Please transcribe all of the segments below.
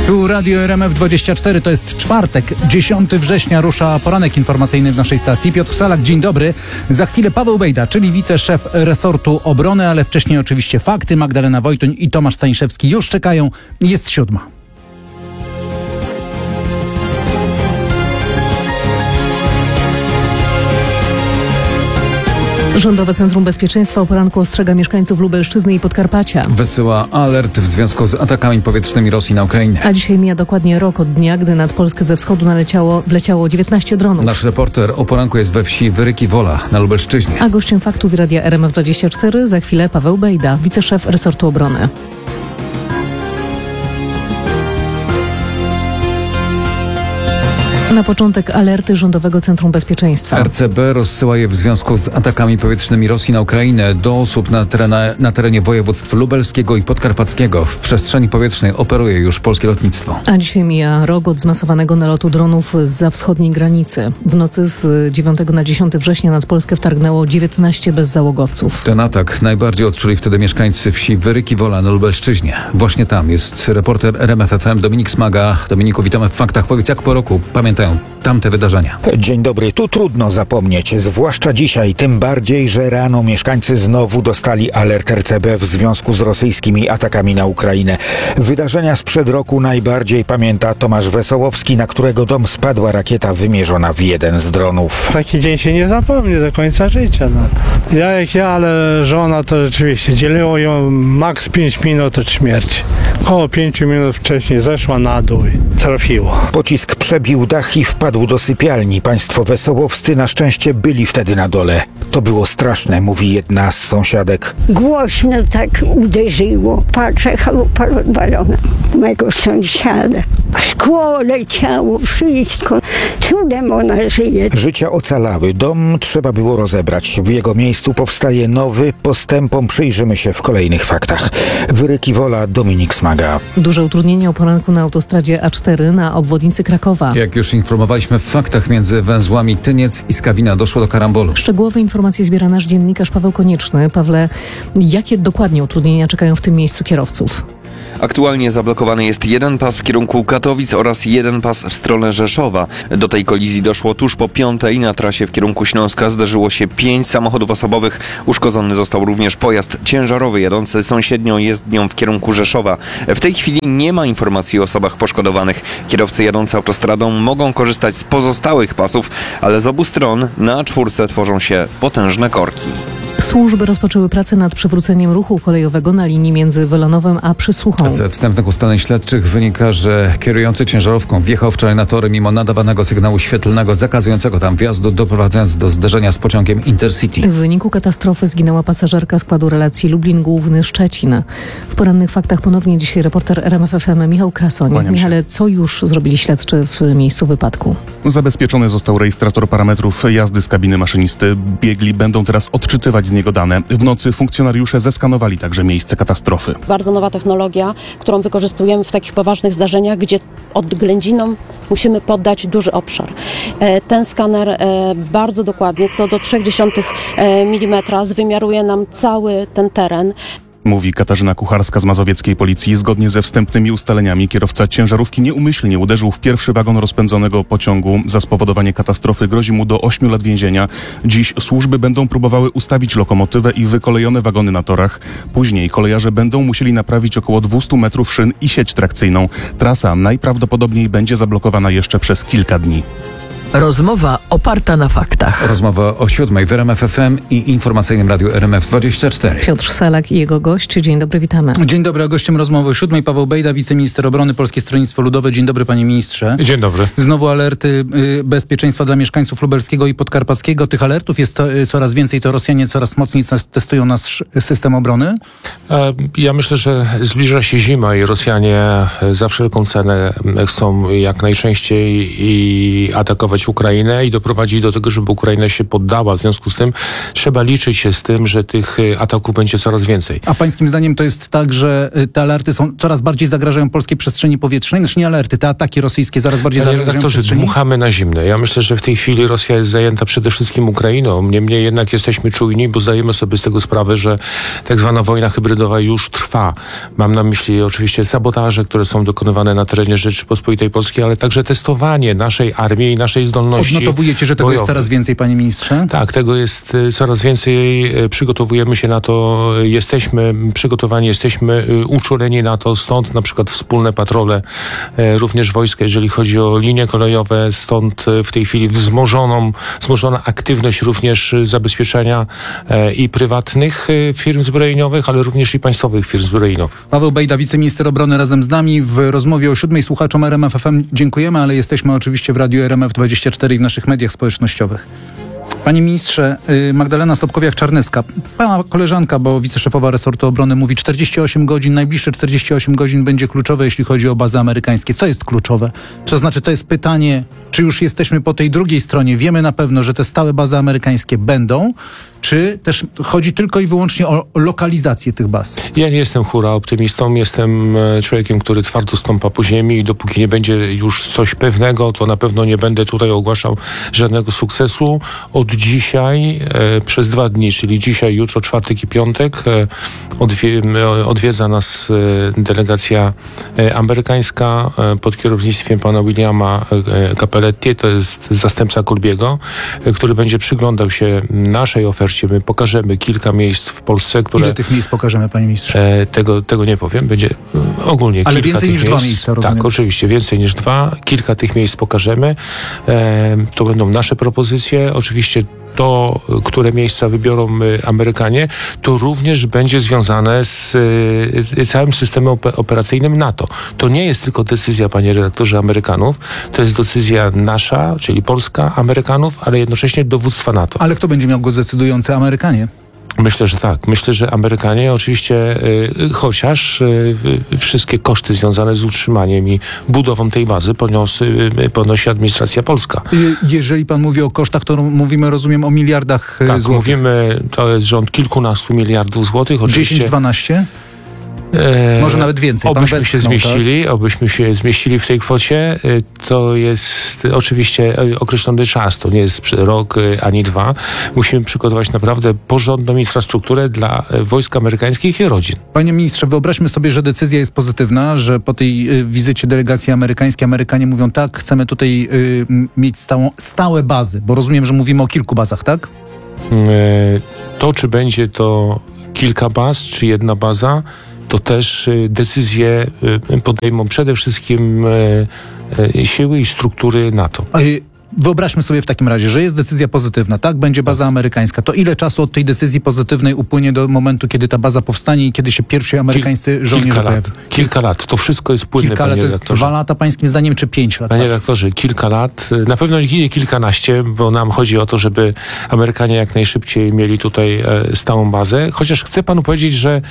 Tu Radio RMF24, to jest czwartek, 10 września rusza poranek informacyjny w naszej stacji. Piotr Salak, dzień dobry. Za chwilę Paweł Bejda, czyli wiceszef resortu obrony, ale wcześniej oczywiście fakty. Magdalena Wojtuń i Tomasz Staniszewski już czekają. Jest 7. Rządowe Centrum Bezpieczeństwa o poranku ostrzega mieszkańców Lubelszczyzny i Podkarpacia. Wysyła alert w związku z atakami powietrznymi Rosji na Ukrainę. A dzisiaj mija dokładnie rok od dnia, gdy nad Polskę ze wschodu wleciało 19 dronów. Nasz reporter o poranku jest we wsi Wyryki Wola na Lubelszczyźnie. A gościem faktów Radia RMF24 za chwilę Paweł Bejda, wiceszef resortu obrony. Na początek alerty Rządowego Centrum Bezpieczeństwa. RCB rozsyła je w związku z atakami powietrznymi Rosji na Ukrainę do osób na terenie województw lubelskiego i podkarpackiego. W przestrzeni powietrznej operuje już polskie lotnictwo. A dzisiaj mija rok od zmasowanego nalotu dronów zza wschodniej granicy. W nocy z 9 na 10 września nad Polskę wtargnęło 19 bezzałogowców. Ten atak najbardziej odczuli wtedy mieszkańcy wsi Wyryki Wola na Lubelszczyźnie. Właśnie tam jest reporter RMF FM Dominik Smaga. Dominiku, witamy w Faktach. Powiedz, jak po roku pamiętają tamte wydarzenia? Dzień dobry. Tu trudno zapomnieć, zwłaszcza dzisiaj, tym bardziej, że rano mieszkańcy znowu dostali alert RCB w związku z rosyjskimi atakami na Ukrainę. Wydarzenia sprzed roku najbardziej pamięta Tomasz Wesołowski, na którego dom spadła rakieta wymierzona w jeden z dronów. Taki dzień się nie zapomni do końca życia. Ale żona to rzeczywiście dzieliło ją maks 5 minut od śmierci. Około 5 minut wcześniej zeszła na dół i trafiło. Pocisk przebił dach i wpadł do sypialni. Państwo wesołowscy na szczęście byli wtedy na dole. To było straszne, mówi jedna z sąsiadek. Głośno tak uderzyło. Patrzę, chalupa rozwalona mego sąsiada. Szkło leciało, wszystko. Cudem ona żyje. Życia ocalały. Dom trzeba było rozebrać. W jego miejscu powstaje nowy. Postępom przyjrzymy się w kolejnych faktach. Wyryki Wola, Dominik Smaga. Duże utrudnienie o poranku na autostradzie A4 na obwodnicy Krakowa. Jak już informowaliśmy w Faktach, między węzłami Tyniec i Skawina doszło do karambolu. Szczegółowe informacje zbiera nasz dziennikarz Paweł Konieczny. Pawle, jakie dokładnie utrudnienia czekają w tym miejscu kierowców? Aktualnie zablokowany jest jeden pas w kierunku Katowic oraz jeden pas w stronę Rzeszowa. Do tej kolizji doszło tuż po 5. Na trasie w kierunku Śląska zderzyło się 5 samochodów osobowych. Uszkodzony został również pojazd ciężarowy jadący sąsiednią jezdnią w kierunku Rzeszowa. W tej chwili nie ma informacji o osobach poszkodowanych. Kierowcy jadący autostradą mogą korzystać z pozostałych pasów, ale z obu stron na A4 tworzą się potężne korki. Służby rozpoczęły pracę nad przywróceniem ruchu kolejowego na linii między Welonowem a Przysłuchą. Ze wstępnych ustaleń śledczych wynika, że kierujący ciężarówką wjechał wczoraj na tory mimo nadawanego sygnału świetlnego zakazującego tam wjazdu, doprowadzając do zderzenia z pociągiem Intercity. W wyniku katastrofy zginęła pasażerka składu relacji Lublin Główny-Szczecin. W porannych faktach ponownie dzisiaj reporter RMF FM Michał Krasoń. Michale, co już zrobili śledczy w miejscu wypadku? Zabezpieczony został rejestrator parametrów jazdy z kabiny maszynisty. Biegli będą teraz odczytywać z niego dane. W nocy funkcjonariusze zeskanowali także miejsce katastrofy. Bardzo nowa technologia, którą wykorzystujemy w takich poważnych zdarzeniach, gdzie odględzinom musimy poddać duży obszar. Ten skaner bardzo dokładnie, co do 0,3 mm, zwymiaruje nam cały ten teren. Mówi Katarzyna Kucharska z mazowieckiej policji. Zgodnie ze wstępnymi ustaleniami kierowca ciężarówki nieumyślnie uderzył w pierwszy wagon rozpędzonego pociągu. Za spowodowanie katastrofy grozi mu do 8 lat więzienia. Dziś służby będą próbowały ustawić lokomotywę i wykolejone wagony na torach. Później kolejarze będą musieli naprawić około 200 metrów szyn i sieć trakcyjną. Trasa najprawdopodobniej będzie zablokowana jeszcze przez kilka dni. Rozmowa oparta na faktach. Rozmowa o 7 w RMF FM i informacyjnym radiu RMF24. Piotr Salak i jego gość. Dzień dobry, witamy. Dzień dobry, a gościem rozmowy o 7 Paweł Bejda, wiceminister obrony, Polskie Stronnictwo Ludowe. Dzień dobry, panie ministrze. Dzień dobry. Znowu alerty bezpieczeństwa dla mieszkańców lubelskiego i podkarpackiego. Tych alertów jest coraz więcej, to Rosjanie coraz mocniej testują nasz system obrony? Ja myślę, że zbliża się zima i Rosjanie za wszelką cenę chcą jak najczęściej atakować zaatakować Ukrainę i doprowadzić do tego, żeby Ukraina się poddała. W związku z tym trzeba liczyć się z tym, że tych ataków będzie coraz więcej. A pańskim zdaniem to jest tak, że te alerty coraz bardziej zagrażają polskiej przestrzeni powietrznej? Znaczy nie alerty, te ataki rosyjskie coraz bardziej zagrażają przestrzeni? Dmuchamy na zimne. Ja myślę, że w tej chwili Rosja jest zajęta przede wszystkim Ukrainą. Niemniej jednak jesteśmy czujni, bo zdajemy sobie z tego sprawę, że tak zwana wojna hybrydowa już trwa. Mam na myśli oczywiście sabotaże, które są dokonywane na terenie Rzeczypospolitej Polskiej, ale także testowanie naszej armii i naszej zdolności. Odnotowujecie, że tego bojowych. jest coraz więcej, panie ministrze? Tak, tego jest coraz więcej. Przygotowujemy się na to. Jesteśmy przygotowani, jesteśmy uczuleni na to. Stąd na przykład wspólne patrole również wojska, jeżeli chodzi o linie kolejowe. Stąd w tej chwili wzmożona aktywność również zabezpieczenia i prywatnych firm zbrojeniowych, ale również i państwowych firm zbrojeniowych. Paweł Bejda, wiceminister obrony, razem z nami w rozmowie o 7. Słuchaczom RMF FM dziękujemy, ale jesteśmy oczywiście w Radiu RMF24 i w naszych mediach społecznościowych. Panie ministrze, Magdalena Sobkowiak-Czarnyska, pana koleżanka, bo wiceszefowa resortu obrony mówi 48 godzin, najbliższe 48 godzin będzie kluczowe, jeśli chodzi o bazy amerykańskie. Co jest kluczowe? To znaczy, to jest pytanie, czy już jesteśmy po tej drugiej stronie, wiemy na pewno, że te stałe bazy amerykańskie będą, czy też chodzi tylko i wyłącznie o lokalizację tych baz? Ja nie jestem hura optymistą, jestem człowiekiem, który twardo stąpa po ziemi i dopóki nie będzie już coś pewnego, to na pewno nie będę tutaj ogłaszał żadnego sukcesu. Od dzisiaj, przez 2 dni, czyli dzisiaj, jutro, czwartek i piątek, odwiedza nas delegacja amerykańska pod kierownictwem pana Williama Capelletti, to jest zastępca Kolbiego, który będzie przyglądał się naszej ofercie. My pokażemy kilka miejsc w Polsce, które... Ile tych miejsc pokażemy, panie ministrze? Tego nie powiem. Będzie ogólnie ale kilka więcej tych niż miejsc. 2 miejsca, rozumiem. Tak, oczywiście. Więcej niż 2. Kilka tych miejsc pokażemy. To będą nasze propozycje. Oczywiście to, które miejsca wybiorą Amerykanie, to również będzie związane z całym systemem operacyjnym NATO. To nie jest tylko decyzja, panie redaktorze, Amerykanów, to jest decyzja nasza, czyli Polska, Amerykanów, ale jednocześnie dowództwa NATO. Ale kto będzie miał głos decydujący? Amerykanie? Myślę, że tak. Myślę, że Amerykanie oczywiście, chociaż wszystkie koszty związane z utrzymaniem i budową tej bazy ponosi administracja polska. Jeżeli pan mówi o kosztach, to mówimy, rozumiem, o miliardach tak, złotych. mówimy, to jest rząd kilkunastu miliardów złotych. 10-12? Może nawet więcej. Obyśmy się zmieścili w tej kwocie. To jest oczywiście określony czas. To nie jest rok ani 2. Musimy przygotować naprawdę porządną infrastrukturę dla wojsk amerykańskich i rodzin. Panie ministrze, wyobraźmy sobie, że decyzja jest pozytywna, że po tej wizycie delegacji amerykańskiej Amerykanie mówią tak, chcemy tutaj mieć stałe bazy, bo rozumiem, że mówimy o kilku bazach, tak? To, czy będzie to kilka baz, czy jedna baza, to też decyzje podejmą przede wszystkim siły i struktury NATO. Wyobraźmy sobie w takim razie, że jest decyzja pozytywna, tak? Będzie baza amerykańska. To ile czasu od tej decyzji pozytywnej upłynie do momentu, kiedy ta baza powstanie i kiedy się pierwsi amerykańscy żołnierze pojawią? Kilka lat. To wszystko jest płynne, kilka lat to jest 2 lata, pańskim zdaniem, czy 5 lat? Panie redaktorze, kilka lat. Na pewno nie kilkanaście, bo nam chodzi o to, żeby Amerykanie jak najszybciej mieli tutaj stałą bazę. Chociaż chcę panu powiedzieć, że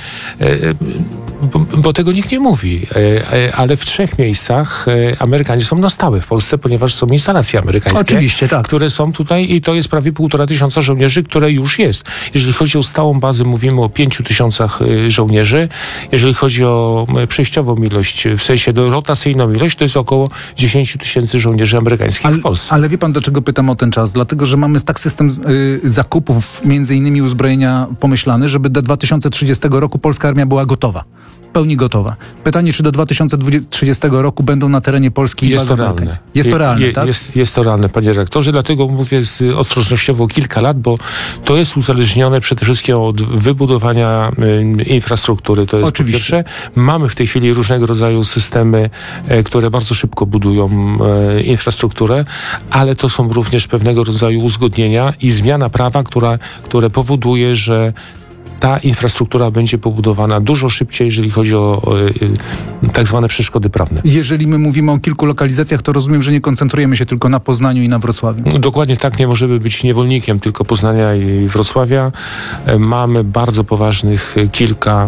bo tego nikt nie mówi, ale w 3 miejscach Amerykanie są na stałe w Polsce, ponieważ są instalacje amerykańskie. Oczywiście, tak. Które są tutaj i to jest prawie 1500 żołnierzy, które już jest. Jeżeli chodzi o stałą bazę, mówimy o 5000 żołnierzy. Jeżeli chodzi o przejściową ilość, w sensie rotacyjną ilość, to jest około 10 000 żołnierzy amerykańskich w Polsce. Ale wie pan, dlaczego pytam o ten czas? Dlatego, że mamy tak system zakupów, między innymi uzbrojenia pomyślany, żeby do 2030 roku polska armia była gotowa. W pełni gotowa. Pytanie, czy do 2030 roku będą na terenie Polski bazy amerykańskie? Jest to realne, tak? Jest to realne, panie redaktorze, dlatego mówię ostrożnościowo kilka lat, bo to jest uzależnione przede wszystkim od wybudowania infrastruktury. To jest oczywiście. Po pierwsze. Mamy w tej chwili różnego rodzaju systemy, które bardzo szybko budują infrastrukturę, ale to są również pewnego rodzaju uzgodnienia i zmiana prawa, które powoduje, że ta infrastruktura będzie pobudowana dużo szybciej, jeżeli chodzi o tak zwane przeszkody prawne. Jeżeli my mówimy o kilku lokalizacjach, to rozumiem, że nie koncentrujemy się tylko na Poznaniu i na Wrocławiu. Dokładnie tak, nie możemy być niewolnikiem tylko Poznania i Wrocławia. Mamy bardzo poważnych kilka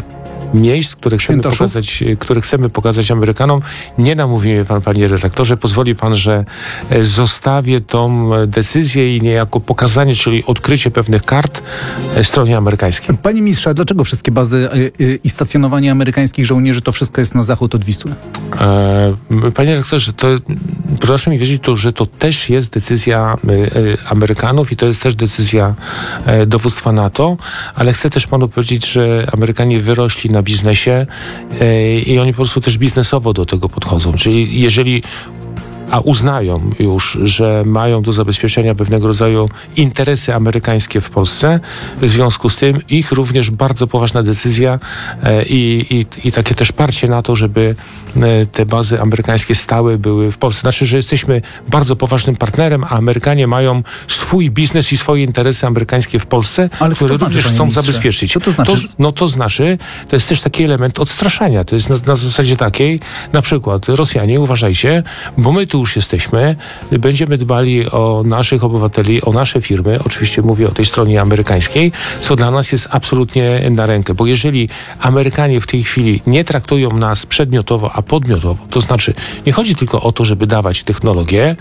miejsc, które chcemy pokazać Amerykanom. Nie namówimy pan, panie redaktorze. Pozwoli pan, że zostawię tą decyzję i niejako pokazanie, czyli odkrycie pewnych kart stronie amerykańskiej. Panie ministrze, a dlaczego wszystkie bazy i stacjonowanie amerykańskich żołnierzy to wszystko jest na zachód od Wisły? Panie redaktorze, to proszę mi wierzyć, że to też jest decyzja Amerykanów i to jest też decyzja dowództwa NATO, ale chcę też panu powiedzieć, że Amerykanie wyrośli na biznesie i oni po prostu też biznesowo do tego podchodzą. Czyli jeżeli uznają już, że mają do zabezpieczenia pewnego rodzaju interesy amerykańskie w Polsce, w związku z tym ich również bardzo poważna decyzja i takie też parcie na to, żeby te bazy amerykańskie stałe były w Polsce. Znaczy, że jesteśmy bardzo poważnym partnerem, a Amerykanie mają swój biznes i swoje interesy amerykańskie w Polsce, które również chcą zabezpieczyć. Co to znaczy? To jest też taki element odstraszania. To jest na zasadzie takiej, na przykład Rosjanie, uważajcie, bo my tu już jesteśmy, będziemy dbali o naszych obywateli, o nasze firmy, oczywiście mówię o tej stronie amerykańskiej, co dla nas jest absolutnie na rękę, bo jeżeli Amerykanie w tej chwili nie traktują nas przedmiotowo, a podmiotowo, to znaczy nie chodzi tylko o to, żeby dawać technologię,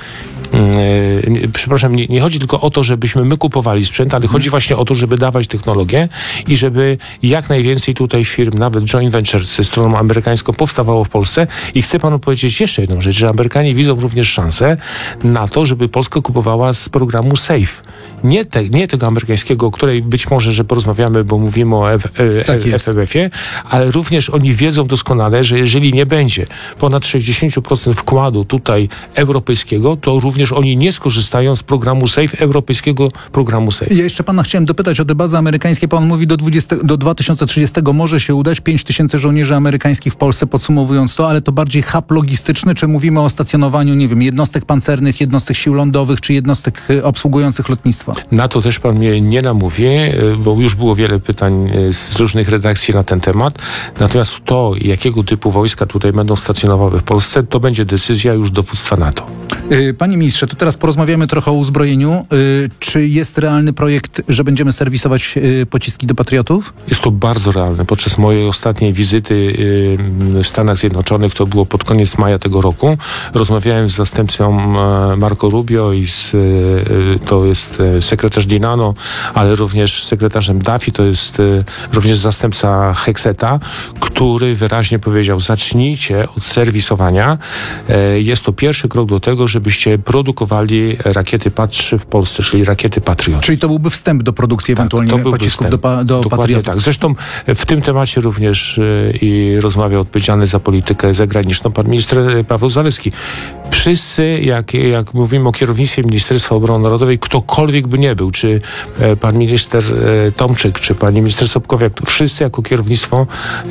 nie chodzi tylko o to, żebyśmy my kupowali sprzęt, ale chodzi właśnie o to, żeby dawać technologię i żeby jak najwięcej tutaj firm, nawet joint venture ze stroną amerykańską powstawało w Polsce i chcę panu powiedzieć jeszcze jedną rzecz, że Amerykanie widzą również szansę na to, żeby Polska kupowała z programu SAFE. Nie tego amerykańskiego, o której być może, że porozmawiamy, bo mówimy o FMF-ie, ale również oni wiedzą doskonale, że jeżeli nie będzie ponad 60% wkładu tutaj europejskiego, to również oni nie skorzystają z programu SAFE, europejskiego programu SAFE. Ja jeszcze pana chciałem dopytać o te bazy amerykańskie. Pan mówi do 2030 może się udać 5000 żołnierzy amerykańskich w Polsce, podsumowując to, ale to bardziej hub logistyczny, czy mówimy o stacjonowaniu, nie wiem, jednostek pancernych, jednostek sił lądowych, czy jednostek obsługujących lotnictwo? Na to też pan mnie nie namówi, bo już było wiele pytań z różnych redakcji na ten temat. Natomiast to, jakiego typu wojska tutaj będą stacjonowały w Polsce, to będzie decyzja już dowództwa NATO. Panie ministrze, to teraz porozmawiamy trochę o uzbrojeniu. Czy jest realny projekt, że będziemy serwisować pociski do Patriotów? Jest to bardzo realne. Podczas mojej ostatniej wizyty w Stanach Zjednoczonych, to było pod koniec maja tego roku, rozmawiałem z zastępcą Marco Rubio i to jest sekretarz Dinano, ale również sekretarzem Duffy, to jest również zastępca Hexeta, który wyraźnie powiedział, zacznijcie od serwisowania. Jest to pierwszy krok do tego, żebyście produkowali rakiety PAT-3 w Polsce, czyli rakiety Patriot. Czyli to byłby wstęp do produkcji ewentualnie pocisków do Patriotów. Tak. Zresztą w tym temacie również i rozmawiał odpowiedzialny za politykę zagraniczną pan minister Paweł Zalewski. Wszyscy, jak mówimy o kierownictwie Ministerstwa Obrony Narodowej, ktokolwiek by nie był, czy pan minister Tomczyk, czy pani minister Sobkowiak, wszyscy jako kierownictwo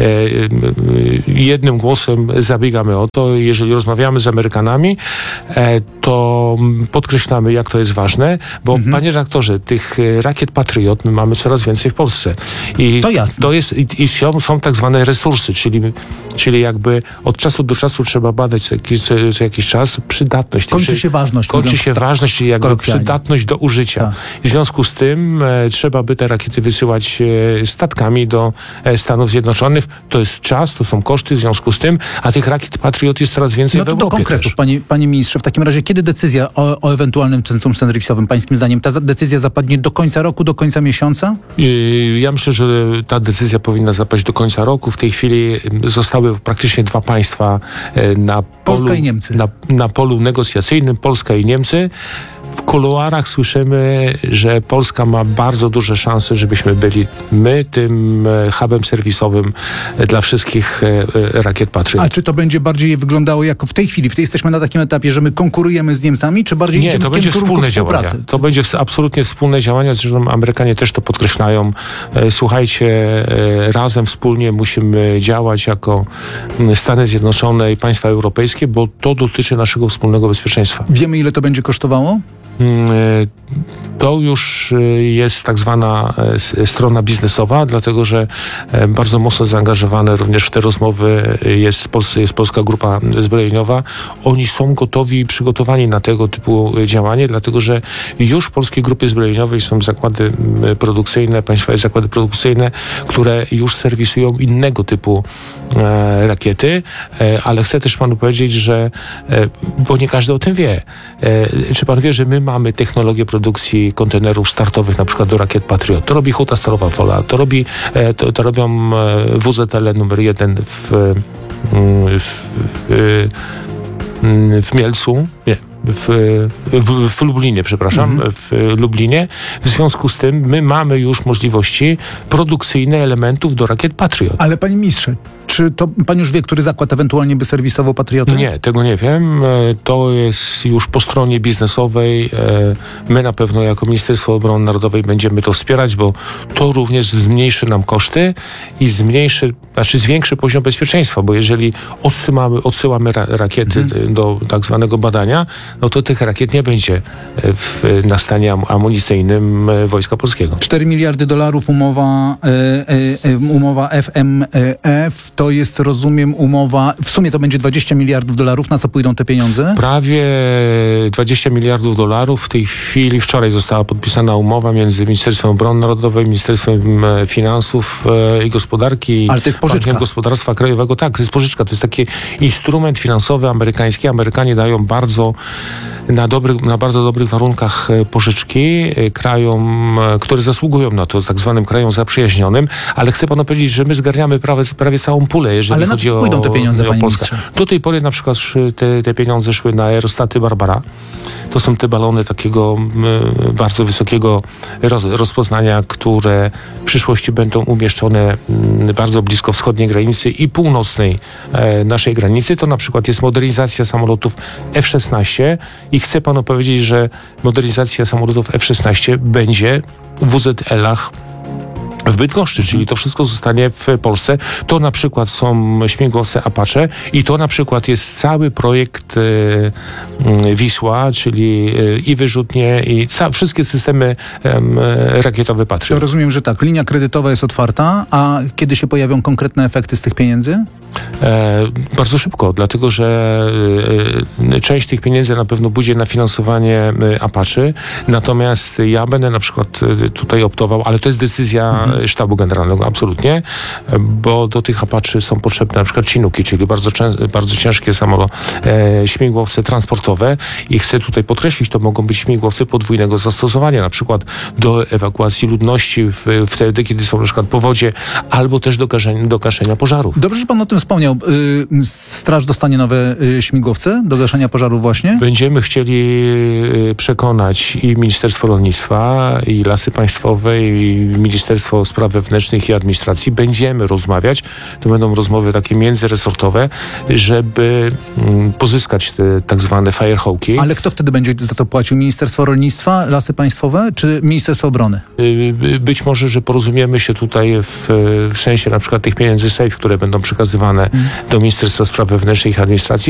jednym głosem zabiegamy o to. Jeżeli rozmawiamy z Amerykanami, to podkreślamy, jak to jest ważne, bo panie redaktorze, tych rakiet Patriot my mamy coraz więcej w Polsce. I to jasne. To jest, i są tak zwane resursy, czyli jakby od czasu do czasu trzeba badać co jakiś czas przydatność. Kończy się ważność, czyli jakby przydatność do użycia. Tak. W związku z tym trzeba by te rakiety wysyłać statkami do Stanów Zjednoczonych. To jest czas, to są koszty w związku z tym, a tych rakiet Patriot jest coraz więcej w Europie. No to do konkretów, panie ministrze, w takim razie kiedy decyzja o ewentualnym centrum serwisowym, pańskim zdaniem, ta decyzja zapadnie do końca roku, do końca miesiąca? Ja myślę, że ta decyzja powinna zapaść do końca roku. W tej chwili zostały praktycznie dwa państwa na polu, Polska i Niemcy. Na polu negocjacyjnym, Polska i Niemcy. W kuluarach słyszymy, że Polska ma bardzo duże szanse, żebyśmy byli tym hubem serwisowym dla wszystkich rakiet Patriot. A czy to będzie bardziej wyglądało jako w tej chwili? Jesteśmy na takim etapie, że my konkurujemy z Niemcami, czy bardziej idziemy w kierunku wspólne działania. To będzie absolutnie wspólne działania. Zresztą Amerykanie też to podkreślają. Słuchajcie, razem, wspólnie musimy działać jako Stany Zjednoczone i państwa europejskie, bo to dotyczy naszego wspólnego bezpieczeństwa. Wiemy, ile to będzie kosztowało? To już jest tak zwana strona biznesowa, dlatego że bardzo mocno zaangażowane również w te rozmowy jest Polska Grupa Zbrojeniowa. Oni są gotowi i przygotowani na tego typu działanie, dlatego że już w Polskiej Grupie Zbrojeniowej są zakłady produkcyjne, państwowe zakłady produkcyjne, które już serwisują innego typu rakiety, ale chcę też panu powiedzieć, że bo nie każdy o tym wie. Czy pan wie, że my mamy technologię produkcji kontenerów startowych, na przykład do rakiet Patriot. To robi Huta Stalowa Wola, to robią WZL numer 1 w Mielcu, nie, w Lublinie, przepraszam, w Lublinie. W związku z tym my mamy już możliwości produkcyjne elementów do rakiet Patriot. Ale panie ministrze, czy to pan już wie, który zakład ewentualnie by serwisował Patrioty? Nie, tego nie wiem. To jest już po stronie biznesowej. My na pewno jako Ministerstwo Obrony Narodowej będziemy to wspierać, bo to również zmniejszy nam koszty i zwiększy poziom bezpieczeństwa, bo jeżeli odsyłamy rakiety do tak zwanego badania, no to tych rakiet nie będzie na stanie amunicyjnym Wojska Polskiego. 4 miliardy dolarów umowa FMF, to jest, rozumiem, umowa, w sumie to będzie 20 miliardów dolarów. Na co pójdą te pieniądze? Prawie 20 miliardów dolarów. W tej chwili, wczoraj została podpisana umowa między Ministerstwem Obrony Narodowej, Ministerstwem Finansów i Gospodarki. Ale to jest pożyczka. Bankiem Gospodarstwa Krajowego. Tak, to jest pożyczka. To jest taki instrument finansowy amerykański. Amerykanie dają na bardzo dobrych warunkach pożyczki krajom, które zasługują na to, tak zwanym krajom zaprzyjaźnionym, ale chcę panu powiedzieć, że my zgarniamy prawie całą pulę, jeżeli chodzi o pójdą te pieniądze, panie Polskę. ministrze? Do tej pory na przykład te pieniądze szły na aerostaty Barbara. To są te balony takiego bardzo wysokiego rozpoznania, które w przyszłości będą umieszczone bardzo blisko wschodniej granicy i północnej naszej granicy. To na przykład jest modernizacja samolotów F-16 i chcę panu powiedzieć, że modernizacja samolotów F-16 będzie w WZL-ach w Bydgoszczy, czyli to wszystko zostanie w Polsce. To na przykład są śmigłowce Apache i to na przykład jest cały projekt Wisła, czyli i wyrzutnie, i wszystkie systemy rakietowe Patriot. Ja rozumiem, że tak, linia kredytowa jest otwarta, a kiedy się pojawią konkretne efekty z tych pieniędzy? Bardzo szybko, dlatego że część tych pieniędzy na pewno pójdzie na finansowanie Apache, natomiast ja będę na przykład tutaj optował, ale to jest decyzja Sztabu Generalnego, absolutnie, bo do tych Apache są potrzebne na przykład Chinooki, czyli bardzo ciężkie śmigłowce transportowe i chcę tutaj podkreślić, to mogą być śmigłowce podwójnego zastosowania, na przykład do ewakuacji ludności wtedy, kiedy są na przykład powodzie, albo też do gaszenia pożarów. Dobrze, że pan o tym wspomniał. Straż dostanie nowe śmigłowce do gaszenia pożarów właśnie? Będziemy chcieli przekonać i Ministerstwo Rolnictwa, i Lasy Państwowe, i Ministerstwo Spraw Wewnętrznych i Administracji. Będziemy rozmawiać, to będą rozmowy takie międzyresortowe, żeby pozyskać te tak zwane firehawki. Ale kto wtedy będzie za to płacił? Ministerstwo Rolnictwa, Lasy Państwowe czy Ministerstwo Obrony? Być może, że porozumiemy się tutaj w sensie na przykład tych pieniędzy SAFE, które będą przekazywane do Ministerstwa Spraw Wewnętrznych i Administracji.